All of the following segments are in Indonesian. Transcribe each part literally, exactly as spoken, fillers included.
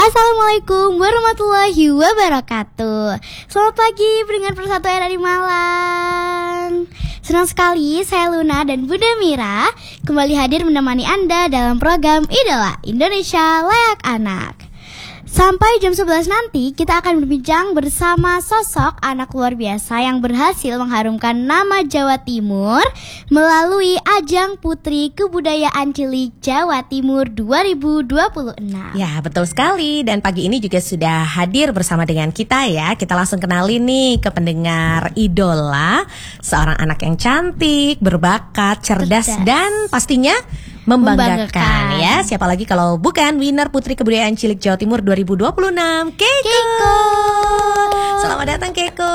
Assalamualaikum warahmatullahi wabarakatuh. Selamat pagi pendengar Persatu R R I Malang. Senang sekali saya Luna dan Bunda Mira kembali hadir menemani Anda dalam program Idola Indonesia Layak Anak. Sampai jam sebelas nanti kita akan berbincang bersama sosok anak luar biasa yang berhasil mengharumkan nama Jawa Timur melalui ajang Putri Kebudayaan Cilik Jawa Timur dua ribu dua puluh enam. Ya, betul sekali. Dan pagi ini juga sudah hadir bersama dengan kita ya. Kita langsung kenalin nih ke pendengar Idola, seorang anak yang cantik, berbakat, cerdas, cerdas. dan pastinya membanggakan, membanggakan ya. Siapa lagi kalau bukan winner Putri Kebudayaan Cilik Jawa Timur dua ribu dua puluh enam, Keiko. Keiko. Selamat datang Keiko.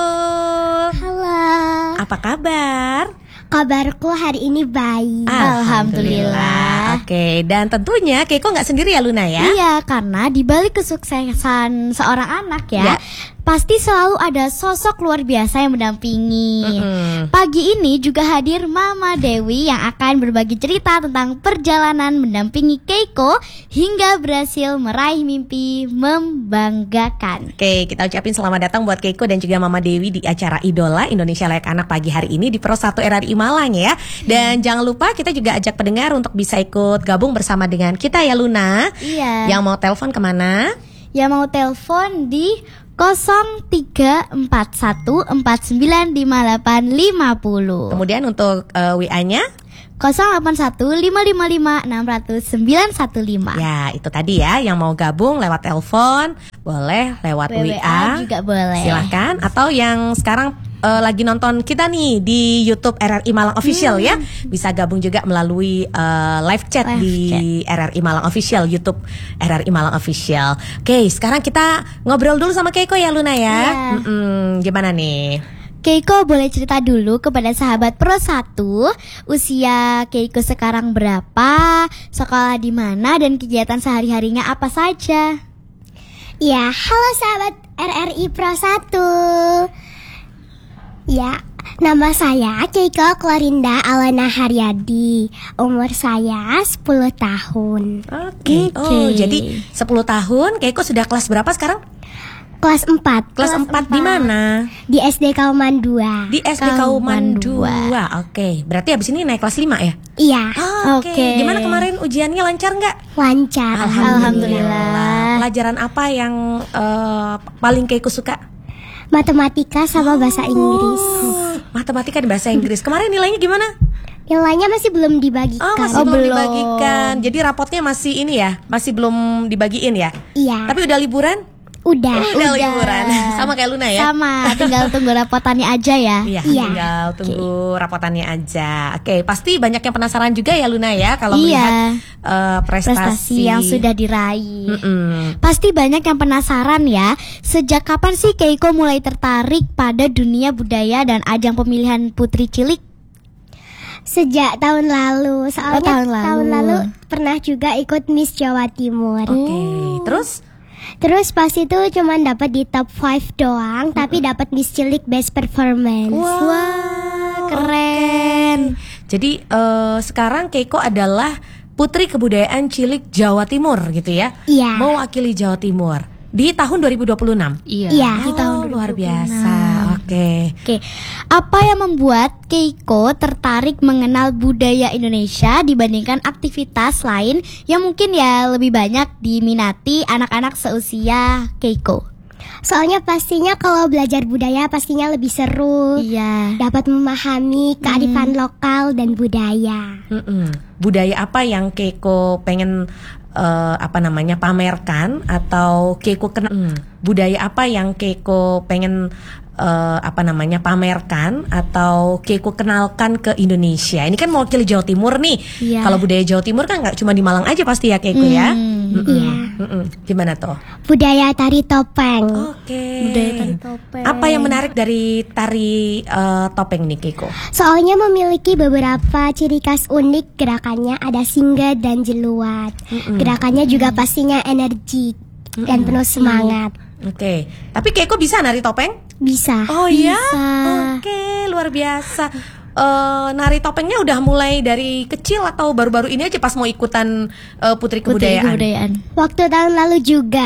Halo. Apa kabar? Kabarku hari ini baik. Alhamdulillah. Oke, dan tentunya Keiko nggak sendiri ya Luna ya? Iya, karena di balik kesuksesan seorang anak ya, ya. pasti selalu ada sosok luar biasa yang mendampingi. Mm-hmm. Pagi ini juga hadir Mama Dewi yang akan berbagi cerita tentang perjalanan mendampingi Keiko hingga berhasil meraih mimpi membanggakan. Oke, kita ucapin selamat datang buat Keiko dan juga Mama Dewi di acara Idola Indonesia Layak Anak pagi hari ini di Persatu R R I Malang ya. Dan hmm. jangan lupa kita juga ajak pendengar untuk bisa ikut gabung bersama dengan kita ya Luna. Iya. Yang mau telepon kemana? Yang mau telepon di nol tiga empat satu empat sembilan lima delapan lima nol. Kemudian untuk uh, W A-nya nol delapan satu lima lima lima enam nol nol sembilan satu lima. Ya, itu tadi ya yang mau gabung lewat telepon, boleh lewat W A, W A juga boleh. Silakan. Atau yang sekarang uh, lagi nonton kita nih di YouTube R R I Malang Official hmm. ya, bisa gabung juga melalui uh, live chat live di chat. R R I Malang Official, YouTube R R I Malang Official. Oke, sekarang kita ngobrol dulu sama Keiko ya Luna ya. Yeah. Gimana nih? Keiko boleh cerita dulu kepada sahabat Pro satu, usia Keiko sekarang berapa, sekolah di mana, dan kegiatan sehari-harinya apa saja? Ya, halo sahabat R R I Pro satu. Ya, nama saya Keiko Klorinda Alana Haryadi. Umur saya sepuluh tahun. Oke. Okay. Oh, jadi sepuluh tahun. Keiko sudah kelas berapa sekarang? Kelas empat. Kelas empat di mana? Di S D Kauman dua. Di S D Kauman dua. Oke, okay. Berarti abis ini naik kelas lima ya? Iya. Oh, Oke. Okay. Okay. Gimana kemarin ujiannya, lancar nggak? Lancar. Alhamdulillah. Alhamdulillah. Pelajaran apa yang uh, paling Keiko suka? Matematika sama oh. bahasa Inggris. Matematika dan bahasa Inggris. Kemarin nilainya gimana? Nilainya masih belum dibagikan. Oh, masih oh, belum dibagikan. Jadi rapotnya masih ini ya? Masih belum dibagiin ya? Iya. Tapi udah liburan? Udah, udah, udah liburan. Sama kayak Luna ya? Sama, tinggal tunggu rapotannya aja ya. Iya, iya. tinggal tunggu okay. rapotannya aja. Oke, okay, pasti banyak yang penasaran juga ya Luna ya kalau iya. melihat uh, prestasi. prestasi yang sudah diraih. Mm-mm. Pasti banyak yang penasaran ya, sejak kapan sih Keiko mulai tertarik pada dunia budaya dan ajang pemilihan Putri Cilik? Sejak tahun lalu. Soalnya oh, tahun, lalu. tahun lalu pernah juga ikut Miss Jawa Timur. Oke, okay. terus? Terus pas itu cuma dapat di top lima doang, mm-hmm. tapi dapat Miss Cilik Best Performance. Wow, Wah, keren. Okay. Jadi uh, sekarang Keiko adalah Putri Kebudayaan Cilik Jawa Timur gitu ya? Iya. Mewakili Jawa Timur di tahun dua ribu dua puluh enam. Iya. iya. Oh, di tahun luar biasa. Oke. Okay. Oke. Okay. Apa yang membuat Keiko tertarik mengenal budaya Indonesia dibandingkan aktivitas lain yang mungkin ya lebih banyak diminati anak-anak seusia Keiko? Soalnya pastinya kalau belajar budaya pastinya lebih seru. Iya. Dapat memahami kearifan hmm. lokal dan budaya. Mm-mm. Budaya apa yang Keiko pengen uh, apa namanya pamerkan atau Keiko kenal? Hmm. Budaya apa yang Keiko pengen uh, apa namanya pamerkan atau Keiko kenalkan ke Indonesia? Ini kan mewakili Jawa Timur nih. Yeah. Kalau budaya Jawa Timur kan nggak cuma di Malang aja pasti ya Keiko mm. ya. Iya. Mm-mm. Gimana tuh? Budaya tari topeng. Oke. Okay. Budaya tari topeng. Apa yang menarik dari tari uh, topeng nih Keiko? Soalnya memiliki beberapa ciri khas unik gerakannya, ada singgah dan jeluat. Mm-mm. Gerakannya juga pastinya energik Mm-mm. dan penuh semangat. Oke, okay. Tapi Keiko bisa nari topeng? Bisa. Oh iya? Bisa. Oke, okay, luar biasa. uh, nari topengnya udah mulai dari kecil atau baru-baru ini aja pas mau ikutan uh, Putri Kebudayaan? Putri Kebudayaan. Waktu tahun lalu juga.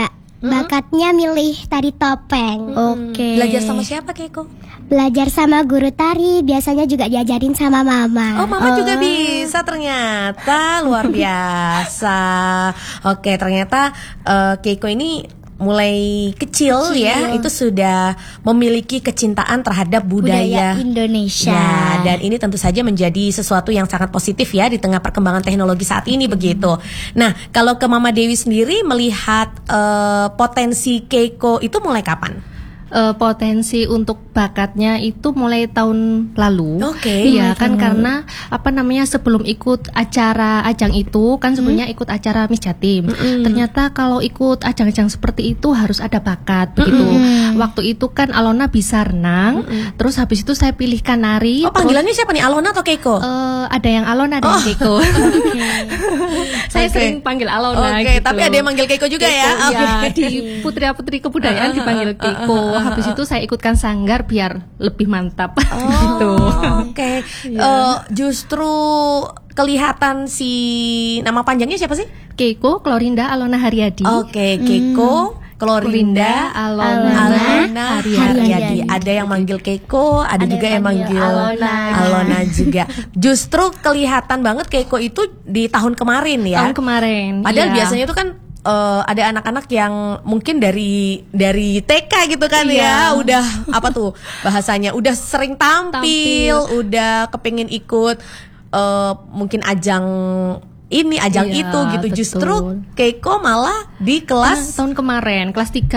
Bakatnya milih tari topeng. Oke. Belajar sama siapa Keiko? Belajar sama guru tari, biasanya juga diajarin sama mama. Oh, mama juga bisa ternyata, luar biasa. Oke, ternyata uh, Keiko ini mulai kecil, kecil ya itu sudah memiliki kecintaan terhadap budaya, budaya Indonesia. Ya, dan ini tentu saja menjadi sesuatu yang sangat positif ya di tengah perkembangan teknologi saat ini begitu. Nah, kalau ke Mama Dewi sendiri melihat uh, potensi Keiko itu mulai kapan? Uh, potensi untuk bakatnya itu mulai tahun lalu. Oke. Iya kan, karena apa namanya, sebelum ikut acara ajang itu kan sebenarnya ikut acara Miss Jatim. Mm-hmm. Ternyata kalau ikut ajang-ajang seperti itu harus ada bakat begitu. Mm-hmm. Waktu itu kan Alona bisa renang, mm-hmm. terus habis itu saya pilihkan nari. Oh, panggilannya siapa nih, Alona atau Keiko? Uh, ada yang Alona, ada oh. yang Keiko. Saya okay. sering panggil Alona. Oke, okay, gitu. tapi ada yang manggil Keiko juga Keiko, ya. Okay. Ya, di Putri-Putri Kebudayaan uh, dipanggil Keiko. Uh, uh, uh, uh, Habis itu saya ikutkan sanggar biar lebih mantap. Oh, gitu. Oke. Okay. Yeah. Uh, justru kelihatan si nama panjangnya siapa sih? Keiko Klorinda Alona Haryadi. Oke, okay, Keiko hmm. Klorinda Alona, Alona Haryadi. Haryadi. Ada yang manggil Keiko, ada, ada juga yang manggil Alona. Alona juga. Justru kelihatan banget Keiko itu di tahun kemarin ya. Tahun kemarin. Padahal iya. biasanya itu kan uh, ada anak-anak yang mungkin dari dari T K gitu kan iya. ya, udah apa tuh bahasanya, udah sering tampil, tampil. udah kepengin ikut uh, mungkin ajang ini ajang iya, itu gitu. betul. Justru Keiko malah di kelas tahun kemarin kelas tiga